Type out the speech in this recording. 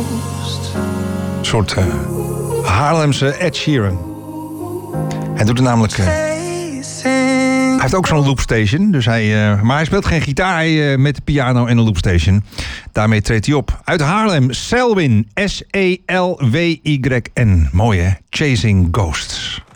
Een soort Haarlemse Ed Sheeran. Hij doet het namelijk... hij heeft ook zo'n loopstation. Dus maar hij speelt geen gitaar met de piano en een loopstation. Daarmee treedt hij op. Uit Haarlem, Selwyn. S-E-L-W-Y-N. Mooi hè? Chasing Ghosts.